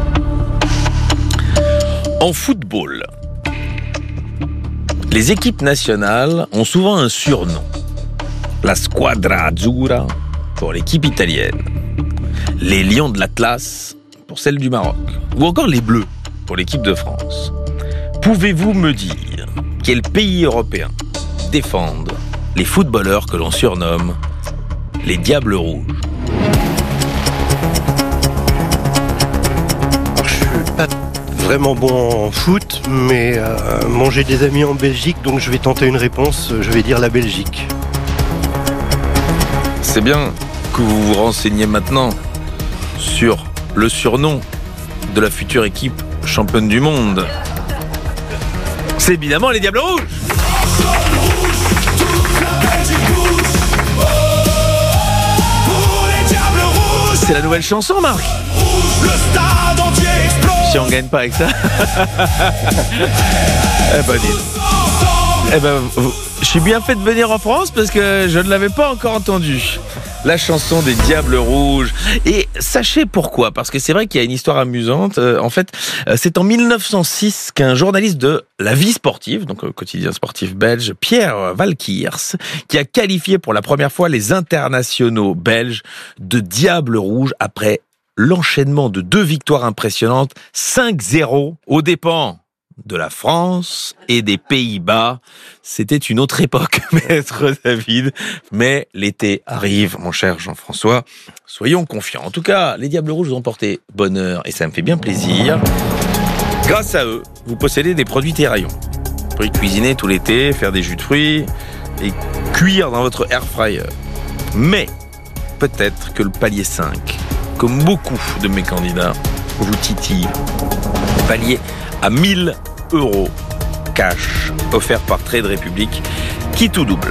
En football, les équipes nationales ont souvent un surnom. La Squadra Azzurra pour l'équipe italienne, les Lions de l'Atlas pour celle du Maroc, ou encore les Bleus pour l'équipe de France. Pouvez-vous me dire quel pays européen défendent les footballeurs que l'on surnomme les Diables Rouges? Alors, je suis pas vraiment bon en foot, mais j'ai des amis en Belgique, donc je vais tenter une réponse. Je vais dire la Belgique. C'est bien que vous vous renseignez maintenant sur le surnom de la future équipe championne du monde. C'est évidemment les Diables Rouges. C'est la nouvelle chanson, Marc. Si on gagne pas avec ça. Je suis bien fait de venir en France parce que je ne l'avais pas encore entendu. La chanson des Diables Rouges. Et sachez pourquoi, parce que c'est vrai qu'il y a une histoire amusante. En fait, c'est en 1906 qu'un journaliste de La Vie sportive, donc le quotidien sportif belge, Pierre Valkiers, qui a qualifié pour la première fois les internationaux belges de Diables Rouges après l'enchaînement de 2 victoires impressionnantes, 5-0 aux dépens de la France et des Pays-Bas. C'était une autre époque, maître David. Mais l'été arrive, mon cher Jean-François. Soyons confiants. En tout cas, les Diables Rouges vous ont porté bonheur et ça me fait bien plaisir. Grâce à eux, vous possédez des produits Terraillon. Vous pouvez cuisiner tout l'été, faire des jus de fruits et cuire dans votre air fryer. Mais peut-être que le palier 5, comme beaucoup de mes candidats, vous titille. Palier à 1 000 € cash, offert par Trade Republic, qui tout double.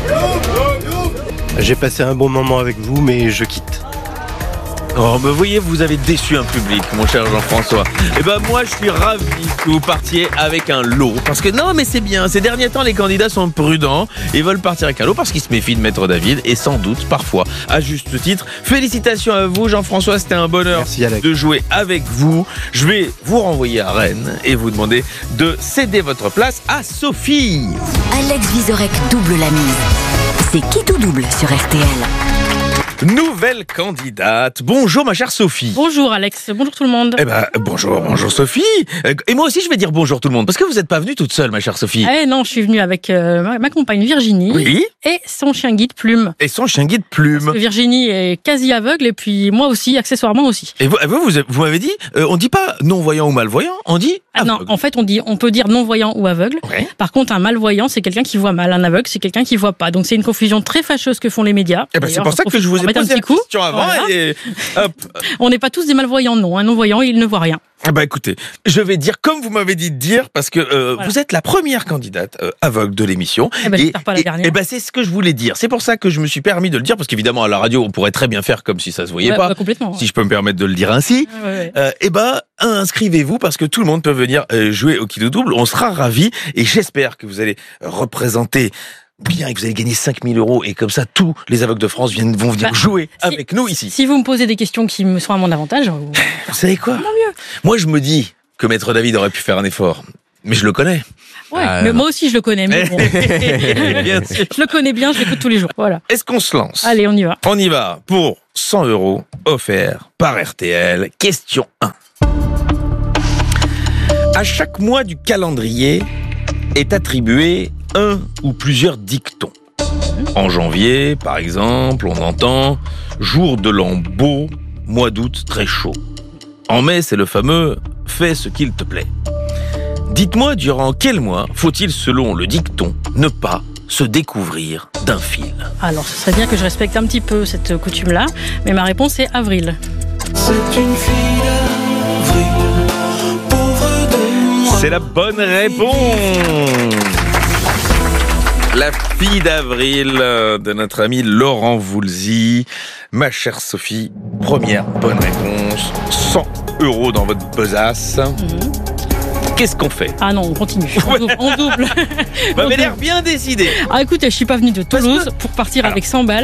J'ai passé un bon moment avec vous, mais je quitte. Oh, vous voyez, vous avez déçu un public, mon cher Jean-François. Et ben moi, je suis ravi que vous partiez avec un lot. Parce que non, mais c'est bien. Ces derniers temps, les candidats sont prudents et veulent partir avec un lot parce qu'ils se méfient de maître David et sans doute, parfois, à juste titre. Félicitations à vous, Jean-François. C'était un bonheur de jouer avec vous. Je vais vous renvoyer à Rennes et vous demander de céder votre place à Sophie. Alex Vizorek double la mise. C'est qui tout double sur RTL. Nouvelle candidate. Bonjour ma chère Sophie. Bonjour Alex, bonjour tout le monde. Eh ben bonjour Sophie. Et moi aussi je vais dire bonjour tout le monde parce que vous n'êtes pas venue toute seule ma chère Sophie. Eh non, je suis venue avec ma compagne Virginie. Oui. Et son chien guide Plume. Et son chien guide Plume. Parce que Virginie est quasi aveugle et puis moi aussi, accessoirement aussi. Et vous m'avez dit, on dit pas non-voyant ou malvoyant, on dit aveugle. Non, en fait on peut dire non-voyant ou aveugle. Ouais. Par contre un malvoyant c'est quelqu'un qui voit mal, un aveugle c'est quelqu'un qui voit pas. Donc c'est une confusion très fâcheuse que font les médias. Eh ben c'est pour ça que je vous ai posé la question avant. Voilà. Et hop. On n'est pas tous des malvoyants, non. Un non-voyant, il ne voit rien. Bah écoutez, je vais dire comme vous m'avez dit de dire parce que vous êtes la première candidate aveugle de l'émission. J'espère pas la dernière. Et c'est ce que je voulais dire. C'est pour ça que je me suis permis de le dire parce qu'évidemment à la radio on pourrait très bien faire comme si ça se voyait pas. Complètement. Si je peux me permettre de le dire ainsi. Inscrivez-vous parce que tout le monde peut venir jouer au Kidou Double. On sera ravis et j'espère que vous allez représenter bien et que vous allez gagner 5 000 € et comme ça tous les aveugles de France vont venir jouer avec nous ici. Si vous me posez des questions qui me sont à mon avantage, vous savez quoi ? Mieux. Moi je me dis que maître David aurait pu faire un effort, mais je le connais. Ouais, mais moi aussi je le connais. Mais bon. Bien sûr. Je le connais bien, je l'écoute tous les jours. Voilà. Est-ce qu'on se lance ? Allez, on y va. On y va pour 100 € offerts par RTL. Question 1. À chaque mois du calendrier est attribué un ou plusieurs dictons. En janvier, par exemple, on entend « jour de l'an beau, mois d'août très chaud ». En mai, c'est le fameux « fais ce qu'il te plaît ». Dites-moi, durant quel mois faut-il, selon le dicton, ne pas se découvrir d'un fil ? Alors, ce serait bien que je respecte un petit peu cette coutume-là, mais ma réponse est avril. C'est une fille d'avril, pauvre de moi. C'est la bonne réponse. La fille d'avril de notre ami Laurent Voulzy. Ma chère Sophie, première bonne réponse. 100 € dans votre besace. Qu'est-ce qu'on fait ? Ah non, on continue. On double. Vous avez l'air bien décidé. Ah écoutez, je suis pas venu de Toulouse pour partir avec 100 balles.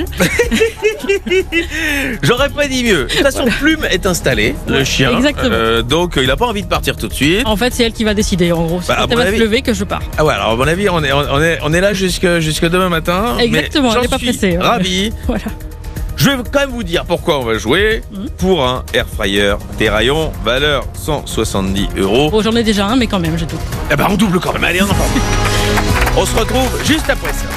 J'aurais pas dit mieux. De toute façon, Plume est installé, le chien. Exactement. Donc il a pas envie de partir tout de suite. En fait, c'est elle qui va décider. En gros, elle va se lever que je pars. Ah ouais, alors à mon avis, on est là jusque demain matin. Exactement. Elle n'est pas pressée. Ravi. Voilà. Je vais quand même vous dire pourquoi on va jouer pour un air fryer Terraillon, valeur 170 €. Bon, j'en ai déjà un, mais quand même, j'ai tout. Eh ben, on double quand même. Allez, on en parle. On se retrouve juste après ça.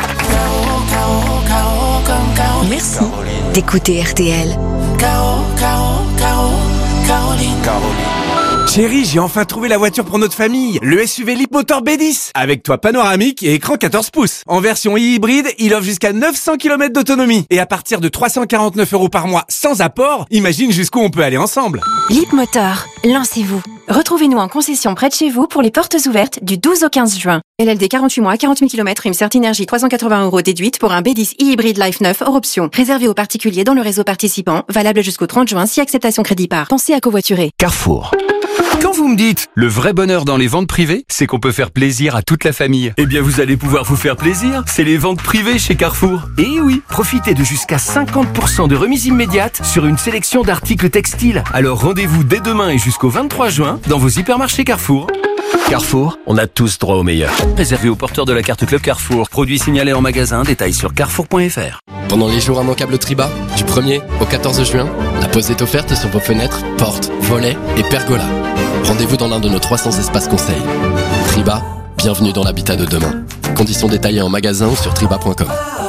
Merci d'écouter RTL. Chérie, j'ai enfin trouvé la voiture pour notre famille. Le SUV Leapmotor B10. Avec toit panoramique et écran 14 pouces. En version hybride, il offre jusqu'à 900 km d'autonomie. Et à partir de 349 € par mois sans apport, imagine jusqu'où on peut aller ensemble. Leapmotor, lancez-vous. Retrouvez-nous en concession près de chez vous pour les portes ouvertes du 12 au 15 juin. LLD 48 mois, 40 000 km, une Cert Énergie 380 € déduite pour un B10 e-hybride Life 9 hors option. Réservé aux particuliers dans le réseau participant, valable jusqu'au 30 juin si acceptation crédit par. Pensez à covoiturer. Carrefour. Quand vous me dites le vrai bonheur dans les ventes privées, c'est qu'on peut faire plaisir à toute la famille. Eh bien, vous allez pouvoir vous faire plaisir. C'est les ventes privées chez Carrefour. Et oui, profitez de jusqu'à 50% de remise immédiate sur une sélection d'articles textiles. Alors rendez-vous dès demain et jusqu'au 23 juin dans vos hypermarchés Carrefour. Carrefour, on a tous droit au meilleur. Réservé aux porteurs de la carte Club Carrefour. Produits signalés en magasin, détails sur carrefour.fr. Pendant les jours immanquables Triba, du 1er au 14 juin, la pause est offerte sur vos fenêtres, portes, volets et pergolas. Rendez-vous dans l'un de nos 300 espaces conseils. Triba, bienvenue dans l'habitat de demain. Conditions détaillées en magasin ou sur triba.com.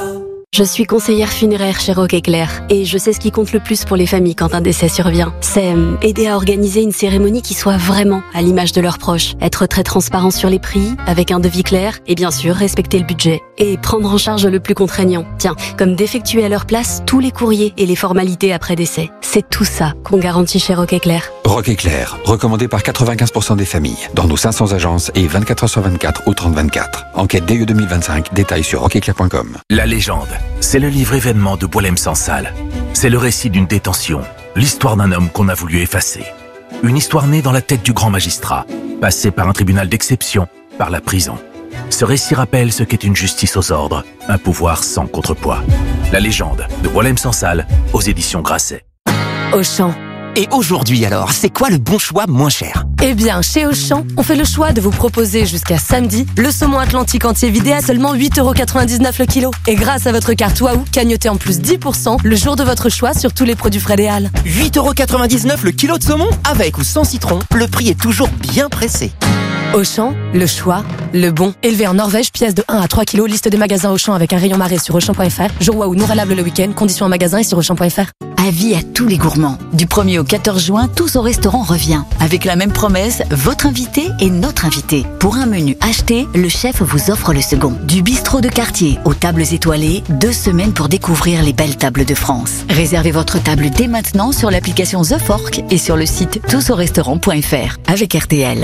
Je suis conseillère funéraire chez Rock Éclair et je sais ce qui compte le plus pour les familles quand un décès survient. C'est aider à organiser une cérémonie qui soit vraiment à l'image de leurs proches. Être très transparent sur les prix, avec un devis clair et bien sûr respecter le budget. Et prendre en charge le plus contraignant. Tiens, comme d'effectuer à leur place tous les courriers et les formalités après décès. C'est tout ça qu'on garantit chez Rock Éclair. Rock Éclair, recommandé par 95% des familles, dans nos 500 agences et 24h/24 au 30/24. Enquête DE 2025, détails sur rockeclair.com. La légende, c'est le livre événement de Boualem-Sansal. C'est le récit d'une détention, l'histoire d'un homme qu'on a voulu effacer. Une histoire née dans la tête du grand magistrat, passée par un tribunal d'exception, par la prison. Ce récit rappelle ce qu'est une justice aux ordres, un pouvoir sans contrepoids. La légende de Boualem-Sansal aux éditions Grasset. Auchan. Et aujourd'hui alors, c'est quoi le bon choix moins cher? Eh bien, chez Auchan, on fait le choix de vous proposer jusqu'à samedi le saumon atlantique entier vidé à seulement 8,99 € le kilo. Et grâce à votre carte Waouh, cagnotez en plus 10% le jour de votre choix sur tous les produits frais des Halles. 8,99 € le kilo de saumon? Avec ou sans citron, le prix est toujours bien pressé. Auchan, le choix, le bon. Élevé en Norvège, pièce de 1 à 3 kilos, liste des magasins Auchan avec un rayon marée sur Auchan.fr. Jour Waouh non valable le week-end, conditions en magasin et sur Auchan.fr. Avis à tous les gourmands. Du 1er au 14 juin, Tous au restaurant revient. Avec la même promesse, votre invité est notre invité. Pour un menu acheté, le chef vous offre le second. Du bistrot de quartier aux tables étoilées, 2 semaines pour découvrir les belles tables de France. Réservez votre table dès maintenant sur l'application The Fork et sur le site tousaurestaurant.fr avec RTL.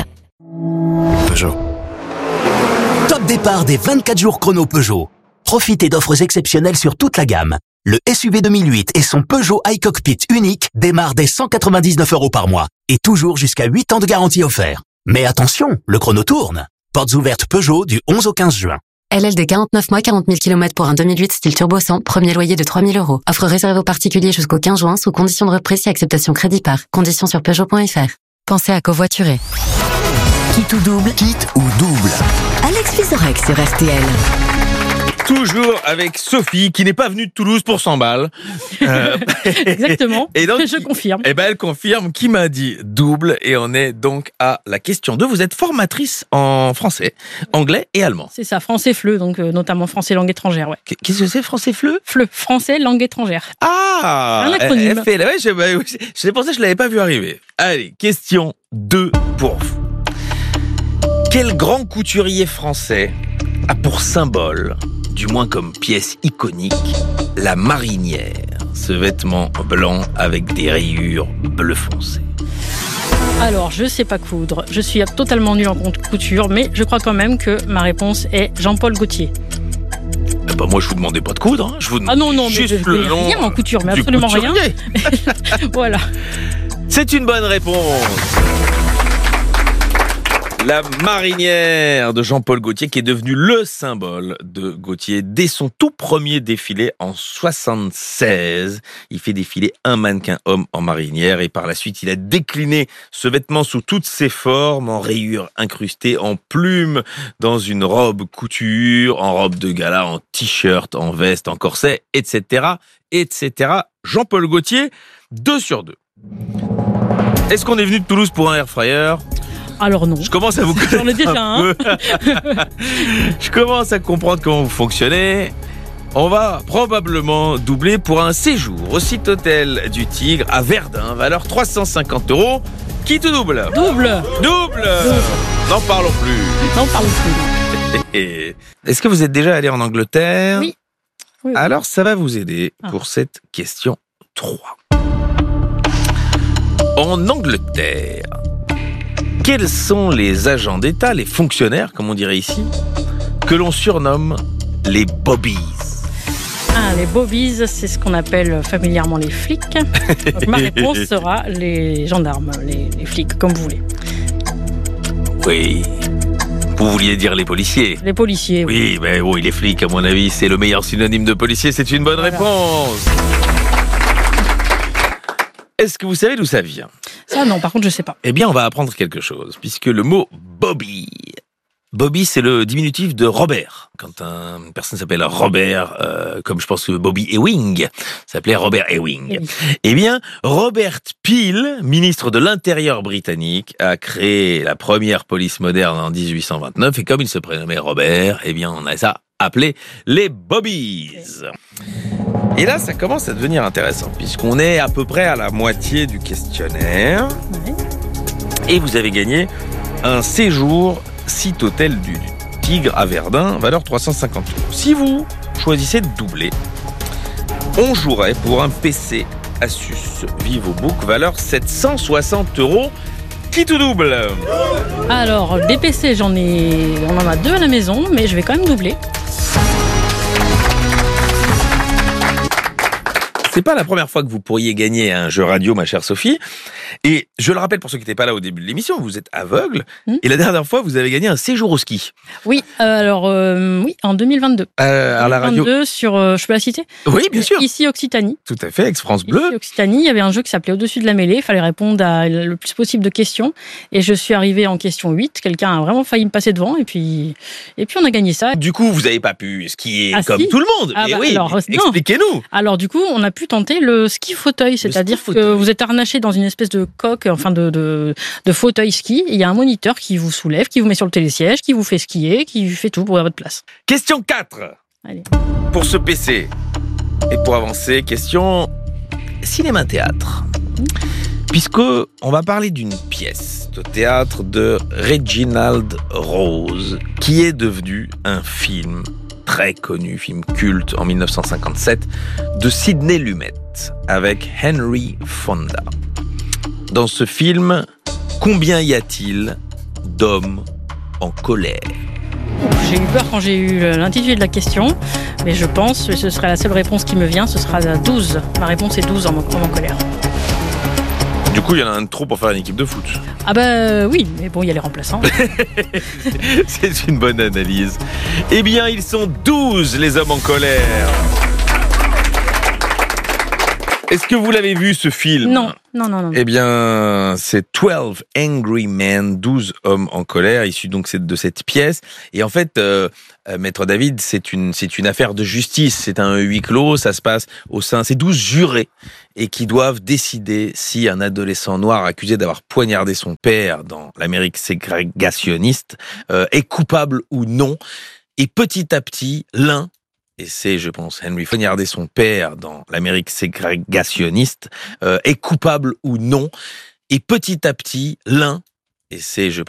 Peugeot. Top départ des 24 jours chrono Peugeot. Profitez d'offres exceptionnelles sur toute la gamme. Le SUV 2008 et son Peugeot iCockpit unique démarrent dès 199 € par mois et toujours jusqu'à 8 ans de garantie offert. Mais attention, le chrono tourne. Portes ouvertes Peugeot du 11 au 15 juin. LLD 49 mois, 40 000 km pour un 2008 style turbo 100, premier loyer de 3 000 €. Offre réservée aux particuliers jusqu'au 15 juin sous condition de reprise et acceptation crédit par. Conditions sur Peugeot.fr. Pensez à covoiturer. Quitte ou double? Quitte ou double? Alex Vizorek sur RTL. Toujours avec Sophie, qui n'est pas venue de Toulouse pour 100 balles. Exactement. Et donc, je confirme. Eh ben, elle confirme, qui m'a dit double. Et on est donc à la question 2. Vous êtes formatrice en français, anglais et allemand. C'est ça, français FLE, donc notamment français langue étrangère. Ouais. Qu'est-ce que c'est, français FLE? FLE, français langue étrangère. Ah, un acronyme. C'est pour ça que je ne l'avais pas vu arriver. Allez, question 2 pour vous. Quel grand couturier français a pour symbole, du moins comme pièce iconique, la marinière, ce vêtement blanc avec des rayures bleu foncé? Alors, je sais pas coudre, je suis totalement nulle en couture, mais je crois quand même que ma réponse est Jean-Paul Gaultier. Bah moi, je vous demandais pas de coudre, hein. Je vous demandais juste le nom. Rien en couture, mais absolument rien. Voilà. C'est une bonne réponse. La marinière de Jean-Paul Gaultier, qui est devenue le symbole de Gaultier dès son tout premier défilé en 1976. Il fait défiler un mannequin homme en marinière et par la suite, il a décliné ce vêtement sous toutes ses formes, en rayures incrustées, en plumes, dans une robe couture, en robe de gala, en t-shirt, en veste, en corset, etc., etc. Jean-Paul Gaultier, 2 sur 2. Est-ce qu'on est venu de Toulouse pour un air fryer ? Alors non. Je commence à vous connaître. J'en ai déjà un. Je commence à comprendre comment vous fonctionnez. On va probablement doubler pour un séjour au site hôtel du Tigre à Verdun, valeur 350 €. Quitte ou double? Double. N'en parlons plus. Est-ce que vous êtes déjà allé en Angleterre? Oui. Alors, ça va vous aider pour cette question 3. En Angleterre, quels sont les agents d'État, les fonctionnaires, comme on dirait ici, que l'on surnomme les bobbies? Les bobbies, c'est ce qu'on appelle familièrement les flics. Donc ma réponse sera les gendarmes, les flics, comme vous voulez. Oui. Vous vouliez dire les policiers? Les policiers, oui. Mais oui, les flics, à mon avis, c'est le meilleur synonyme de policier. C'est une bonne réponse. Est-ce que vous savez d'où ça vient? Ça, non, par contre, je sais pas. Eh bien, on va apprendre quelque chose, puisque le mot Bobby, c'est le diminutif de Robert. Quand une personne s'appelle Robert, comme je pense que Bobby Ewing s'appelait Robert Ewing. Eh bien, Robert Peel, ministre de l'Intérieur britannique, a créé la première police moderne en 1829. Et comme il se prénommait Robert, eh bien, on a ça appelé les Bobbies. Et là, ça commence à devenir intéressant, puisqu'on est à peu près à la moitié du questionnaire. Et vous avez gagné un séjour site hôtel du Tigre à Verdun, valeur 350 €. Si vous choisissez de doubler, on jouerait pour un PC Asus VivoBook, valeur 760 €. Quitte ou double? Alors, des PC, on en a 2 à la maison, mais je vais quand même doubler. C'est pas la première fois que vous pourriez gagner un jeu radio, ma chère Sophie. Et je le rappelle pour ceux qui n'étaient pas là au début de l'émission, vous êtes aveugle. Et la dernière fois, vous avez gagné un séjour au ski. Oui, oui, en 2022. À la radio. 2022 sur, je peux la citer? Oui, bien sûr. Ici, Occitanie. Tout à fait, ex-France Bleu. Ici, Occitanie, il y avait un jeu qui s'appelait Au-dessus de la mêlée. Il fallait répondre à le plus possible de questions. Et je suis arrivée en question 8. Quelqu'un a vraiment failli me passer devant. Et puis on a gagné ça. Du coup, vous n'avez pas pu skier comme si. tout le monde. Ah, oui, alors, expliquez-nous. Alors, du coup, on a pu tenter le ski fauteuil. C'est-à-dire que vous êtes harnaché dans une espèce de coque, enfin de fauteuil ski. Il y a un moniteur qui vous soulève, qui vous met sur le télésiège, qui vous fait skier, qui fait tout pour à votre place. Question 4. Allez. Pour ce PC. Et pour avancer, question cinéma-théâtre. Puisque on va parler d'une pièce de théâtre de Reginald Rose, qui est devenue un film très connu, film culte en 1957, de Sidney Lumet, avec Henry Fonda. Dans ce film, combien y a-t-il d'hommes en colère? J'ai eu peur quand j'ai eu l'intitulé de la question, mais je pense, et ce serait la seule réponse qui me vient, ce sera 12. Ma réponse est 12 hommes en colère. Du coup, il y en a un de trop pour faire une équipe de foot. Ah bah oui, mais bon, il y a les remplaçants. C'est une bonne analyse. Eh bien, ils sont 12, les hommes en colère. Est-ce que vous l'avez vu, ce film? Non. Eh bien, c'est 12 Angry Men, 12 hommes en colère, issus donc de cette pièce. Et en fait, Maître David, c'est une affaire de justice. C'est un huis clos, ça se passe c'est 12 jurés et qui doivent décider si un adolescent noir accusé d'avoir poignardé son père dans l'Amérique ségrégationniste est coupable ou non. Et petit à petit, l'un, et c'est, je pense, Henry poignardé son père dans l'Amérique ségrégationniste, est coupable ou non. Et petit à petit, l'un, et c'est, je